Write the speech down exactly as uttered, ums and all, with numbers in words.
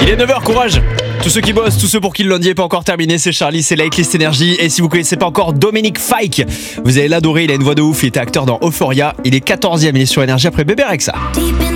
Il est neuf heures, courage. Tous ceux qui bossent, tous ceux pour qui le lundi n'est pas encore terminé, c'est Charlie, c'est Like Énergie. Et si vous connaissez pas encore Dominique Fike, vous allez l'adorer, il a une voix de ouf, il était acteur dans Euphoria. Il est quatorzième, il est sur Énergie après Bébé Rexha.